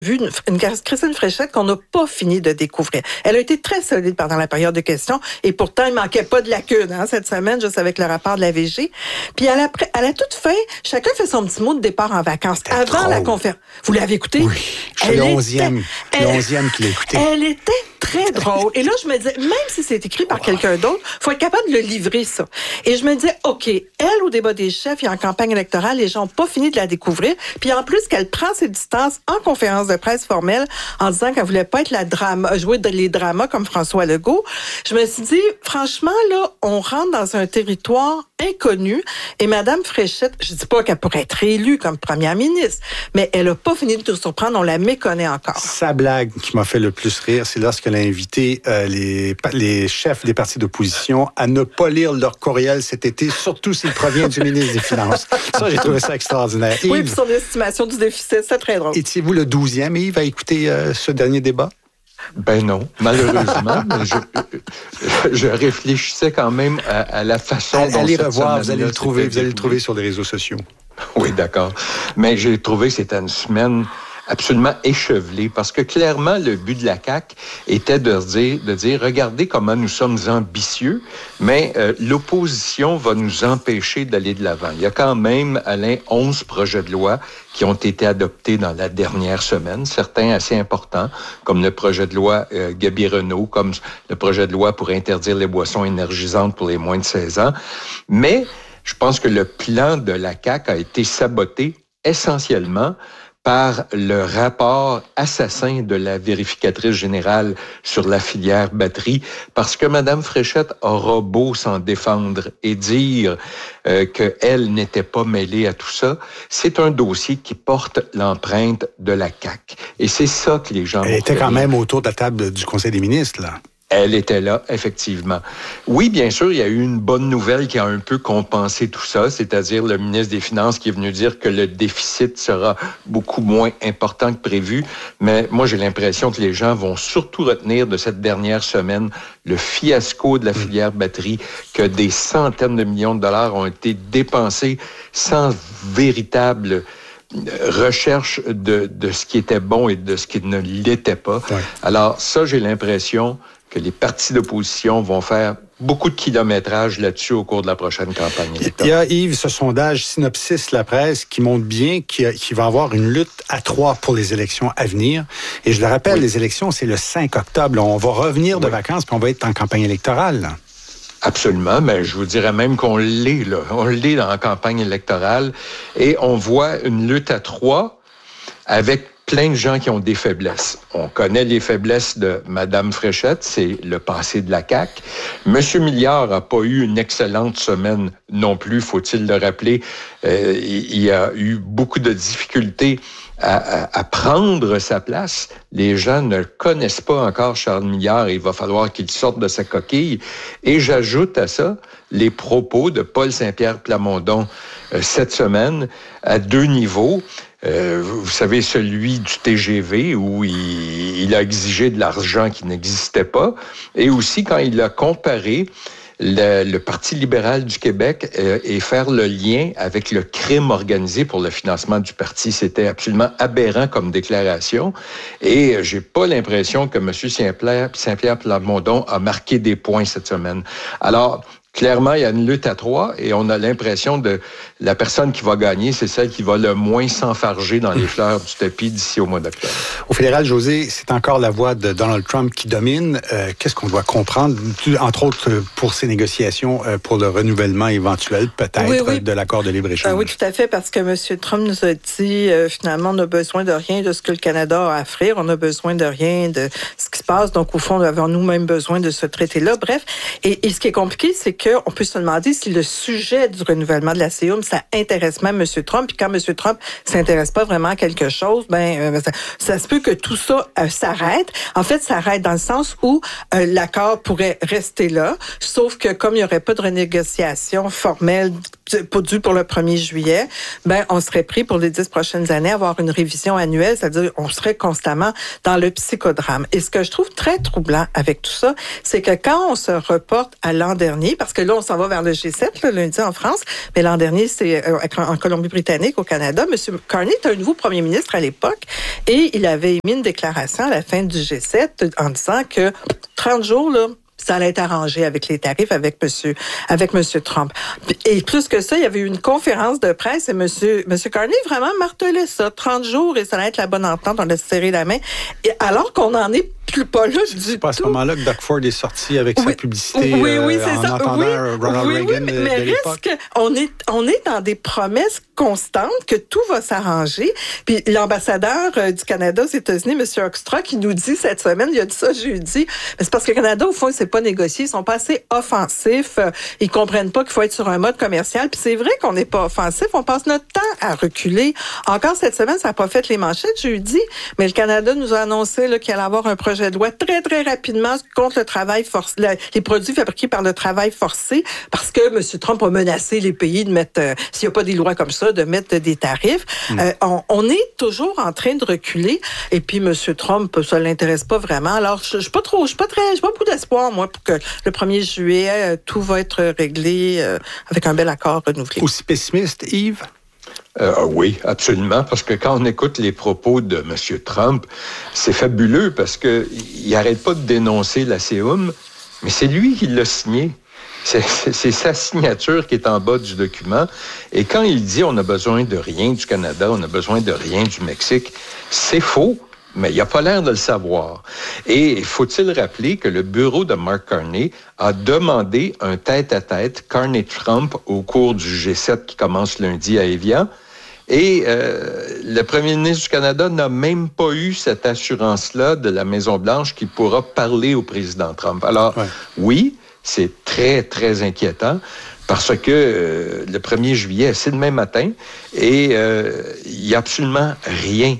vu une Christine Fréchette qu'on n'a pas fini de découvrir. Elle a été très solide pendant la période de questions et pourtant, il manquait pas de lacunes cette semaine, juste avec le rapport de la VG. Puis à la toute fin, chacun fait son petit mot de départ en vacances. C'était Avant drôle. la conférence. Vous l'avez écouté? Oui, je suis le 11e qui l'a écouté. Elle était très drôle. Et là, je me disais, même si c'est écrit par quelqu'un d'autre, faut être capable de le livrer, ça. Et je me disais, OK, elle, au débat des chefs et en campagne électorale, les gens n'ont pas fini de la découvrir. Puis en plus, qu'elle prend ses distances en conférence de presse formelle en disant qu'elle voulait pas être jouer les dramas comme François Legault. Je me suis dit, franchement, là, on rentre dans un territoire inconnu. Et Madame Fréchette, je dis pas qu'elle pourrait être élue comme première ministre, mais elle a pas fini de tout surprendre. On la méconnaît encore. Sa blague qui m'a fait le plus rire, c'est lorsqu'elle a invité les chefs des partis d'opposition à ne pas lire leur courriel cet été, surtout s'il provient du ministre des Finances. Ça, j'ai trouvé ça extraordinaire. Oui, Yves, puis son estimation du déficit, c'est très drôle. étiez-vous le 12e, Yves, à écouter ce dernier débat? Ben non, malheureusement. Mais je réfléchissais quand même à la façon dont allez cette revoir, vous allez semaine-là le trouver sur les réseaux sociaux. Oui, d'accord. Mais j'ai trouvé que c'était une semaine absolument échevelée parce que clairement, le but de la CAQ était de dire, regardez comment nous sommes ambitieux, mais l'opposition va nous empêcher d'aller de l'avant. Il y a quand même, Alain, 11 projets de loi qui ont été adoptés dans la dernière semaine, certains assez importants, comme le projet de loi Gaby-Renault, comme le projet de loi pour interdire les boissons énergisantes pour les moins de 16 ans. Mais je pense que le plan de la CAQ a été saboté essentiellement par le rapport assassin de la vérificatrice générale sur la filière batterie, parce que Mme Fréchette aura beau s'en défendre et dire qu'elle n'était pas mêlée à tout ça, c'est un dossier qui porte l'empreinte de la CAQ. Et c'est ça que les gens... Elle était quand même autour de la table du Conseil des ministres, là. Elle était là, effectivement. Oui, bien sûr, il y a eu une bonne nouvelle qui a un peu compensé tout ça, c'est-à-dire le ministre des Finances qui est venu dire que le déficit sera beaucoup moins important que prévu. Mais moi, j'ai l'impression que les gens vont surtout retenir de cette dernière semaine le fiasco de la filière batterie, que des centaines de millions de dollars ont été dépensés sans véritable recherche de ce qui était bon et de ce qui ne l'était pas. Ouais. Alors, ça, j'ai l'impression que les partis d'opposition vont faire beaucoup de kilométrage là-dessus au cours de la prochaine campagne électorale. Il y a, Yves, ce sondage Synopsis La Presse qui montre bien qu'il va y avoir une lutte à 3 pour les élections à venir. Et je le rappelle, les élections, c'est le 5 octobre. On va revenir de vacances puis on va être en campagne électorale. Là. Absolument, mais je vous dirais même qu'on l'est, là. On l'est dans la campagne électorale et on voit une lutte à 3 avec plein de gens qui ont des faiblesses. On connaît les faiblesses de Mme Fréchette, c'est le passé de la CAQ. Monsieur Milliard n'a pas eu une excellente semaine non plus, faut-il le rappeler. Il a eu beaucoup de difficultés à prendre sa place. Les gens ne connaissent pas encore Charles Milliard et il va falloir qu'il sorte de sa coquille. Et j'ajoute à ça les propos de Paul Saint-Pierre Plamondon cette semaine à 2 niveaux. Vous savez, celui du TGV où il a exigé de l'argent qui n'existait pas, et aussi quand il a comparé le Parti libéral du Québec et faire le lien avec le crime organisé pour le financement du parti. C'était absolument aberrant comme déclaration, et j'ai pas l'impression que M. Saint-Pierre Plamondon a marqué des points cette semaine. Alors, clairement, il y a une lutte à 3 et on a l'impression de la personne qui va gagner, c'est celle qui va le moins s'enfarger dans les fleurs du tapis d'ici au mois d'octobre. Au fédéral, José, c'est encore la voix de Donald Trump qui domine. Qu'est-ce qu'on doit comprendre, entre autres pour ces négociations pour le renouvellement éventuel, peut-être, de l'accord de libre-échange? Oui, tout à fait, parce que M. Trump nous a dit, finalement, on n'a besoin de rien de ce que le Canada a à offrir, on a besoin de rien de ce qui se passe, donc au fond, nous avons nous-mêmes besoin de ce traité-là. Bref, et ce qui est compliqué, c'est qu'on peut se demander si le sujet du renouvellement de la CIUM, ça intéresse même M. Trump. Puis quand M. Trump s'intéresse pas vraiment à quelque chose, ça se peut que tout ça s'arrête. En fait, ça arrête dans le sens où l'accord pourrait rester là, sauf que comme il n'y aurait pas de renégociation formelle dû pour le 1er juillet, ben on serait pris pour les 10 prochaines années à avoir une révision annuelle, c'est-à-dire on serait constamment dans le psychodrame. Et ce que je trouve très troublant avec tout ça, c'est que quand on se reporte à l'an dernier, parce que là on s'en va vers le G7 le lundi en France, mais l'an dernier c'est en Colombie-Britannique, au Canada, M. Carney était un nouveau premier ministre à l'époque et il avait émis une déclaration à la fin du G7 en disant que 30 jours, là, ça allait être arrangé avec les tarifs avec monsieur Trump. Et plus que ça, il y avait eu une conférence de presse et monsieur Carney vraiment martelait ça. 30 jours et ça allait être la bonne entente, on a serré la main. Et alors qu'on n'en est plus pas là du tout. C'est pas à ce moment-là que Doug Ford est sorti avec sa publicité c'est en ça. entendant Ronald Reagan mais de l'époque. on est dans des promesses constantes que tout va s'arranger. Puis l'ambassadeur du Canada aux États-Unis, M. Hoekstra, qui nous dit cette semaine, il a dit ça jeudi, mais c'est parce que le Canada, au fond, il ne sait pas négocier. Ils sont pas assez offensifs. Ils comprennent pas qu'il faut être sur un mode commercial. Puis c'est vrai qu'on n'est pas offensif. On passe notre temps à reculer. Encore cette semaine, ça n'a pas fait les manchettes jeudi, mais le Canada nous a annoncé là, qu'il allait avoir un projet de loi très, très rapidement contre le travail forcé, les produits fabriqués par le travail forcé, parce que M. Trump a menacé les pays de mettre, s'il n'y a pas des lois comme ça, de mettre des tarifs. On est toujours en train de reculer. Et puis, M. Trump, ça ne l'intéresse pas vraiment. Alors, j'ai pas beaucoup d'espoir, moi, pour que le 1er juillet, tout va être réglé avec un bel accord renouvelé. Aussi pessimiste, Yves? Oui, absolument, parce que quand on écoute les propos de M. Trump, c'est fabuleux parce qu'il n'arrête pas de dénoncer la CEUM, mais c'est lui qui l'a signé. C'est sa signature qui est en bas du document. Et quand il dit on n'a besoin de rien du Canada, on n'a besoin de rien du Mexique, c'est faux. Mais il n'a pas l'air de le savoir. Et faut-il rappeler que le bureau de Mark Carney a demandé un tête-à-tête Carney-Trump au cours du G7 qui commence lundi à Evian. Et le premier ministre du Canada n'a même pas eu cette assurance-là de la Maison-Blanche qu'il pourra parler au président Trump. Alors, oui, c'est très, très inquiétant. Parce que le 1er juillet, c'est demain matin, et il n'y a absolument rien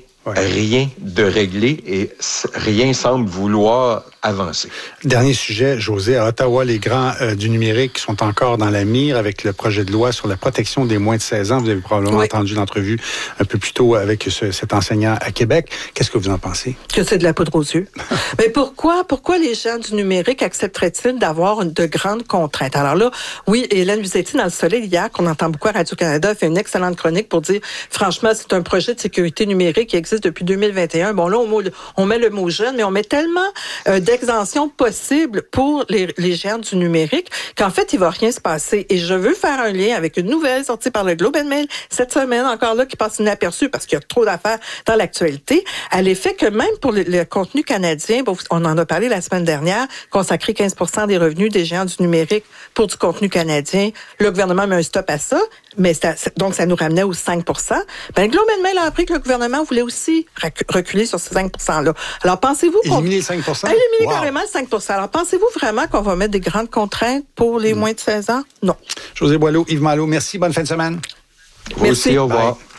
de réglé et rien semble vouloir avancer. Dernier sujet, José, à Ottawa, les grands du numérique sont encore dans la mire avec le projet de loi sur la protection des moins de 16 ans. Vous avez probablement entendu l'entrevue un peu plus tôt avec cet enseignant à Québec. Qu'est-ce que vous en pensez? Que c'est de la poudre aux yeux. Mais pourquoi les gens du numérique accepteraient-ils d'avoir de grandes contraintes? Alors là, oui, Hélène Luzetti, dans Le Soleil, hier, qu'on entend beaucoup à Radio-Canada, a fait une excellente chronique pour dire, franchement, c'est un projet de sécurité numérique qui existe depuis 2021. Bon, là, on met le mot jeune, mais on met tellement d'exemptions possibles pour les géants du numérique qu'en fait, il va rien se passer. Et je veux faire un lien avec une nouvelle sortie par le Globe and Mail cette semaine, encore là, qui passe inaperçue parce qu'il y a trop d'affaires dans l'actualité, à l'effet que même pour le contenu canadien, bon, on en a parlé la semaine dernière, consacrer 15% des revenus des géants du numérique pour du contenu canadien, le gouvernement met un stop à ça, mais donc ça nous ramenait aux 5%. Ben, le Globe and Mail a appris que le gouvernement voulait aussi reculer sur ces 5%-là. Alors, pensez-vous éliminer les 5%? Éliminer carrément le 5%. Alors, pensez-vous vraiment qu'on va mettre des grandes contraintes pour les moins de 16 ans? Non. José Boileau, Yves Malo, merci. Bonne fin de semaine. Merci. Aussi, au revoir. Bye.